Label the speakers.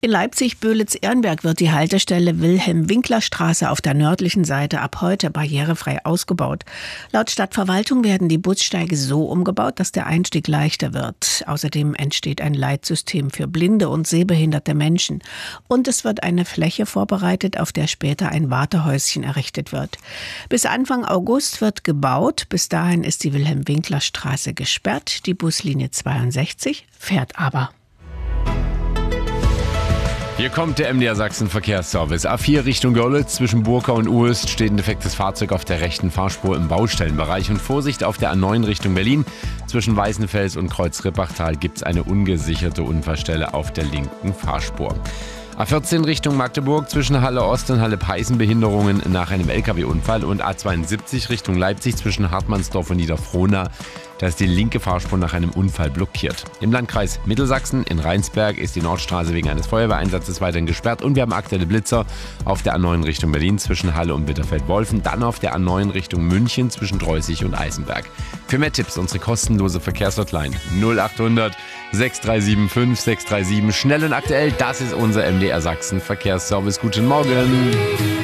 Speaker 1: In Leipzig-Böhlitz-Ehrenberg wird die Haltestelle Wilhelm-Winkler-Straße auf der nördlichen Seite ab heute barrierefrei ausgebaut. Laut Stadtverwaltung werden die Bussteige so umgebaut, dass der Einstieg leichter wird. Außerdem entsteht ein Leitsystem für blinde und sehbehinderte Menschen. Und es wird eine Fläche vorbereitet, auf der später ein Wartehäuschen errichtet wird. Bis Anfang August wird gebaut. Bis dahin ist die Wilhelm-Winkler-Straße gesperrt. Die Buslinie 62 fährt aber.
Speaker 2: Hier kommt der MDR Sachsen Verkehrsservice. A4 Richtung Görlitz zwischen Burka und Uelst steht ein defektes Fahrzeug auf der rechten Fahrspur im Baustellenbereich. Und Vorsicht auf der A9 Richtung Berlin. Zwischen Weißenfels und Kreuz-Rippachtal gibt es eine ungesicherte Unfallstelle auf der linken Fahrspur. A14 Richtung Magdeburg zwischen Halle Ost und Halle Peißen Behinderungen nach einem LKW-Unfall. Und A72 Richtung Leipzig zwischen Hartmannsdorf und Niederfrohna. Da ist die linke Fahrspur nach einem Unfall blockiert. Im Landkreis Mittelsachsen in Rheinsberg ist die Nordstraße wegen eines Feuerwehreinsatzes weiterhin gesperrt. Und wir haben aktuelle Blitzer auf der A9 Richtung Berlin zwischen Halle und Bitterfeld-Wolfen. Dann auf der A9 Richtung München zwischen Dreußig und Eisenberg. Für mehr Tipps unsere kostenlose Verkehrshotline 0800 6375 637. Schnell und aktuell, das ist unser MDR Sachsen Verkehrsservice. Guten Morgen.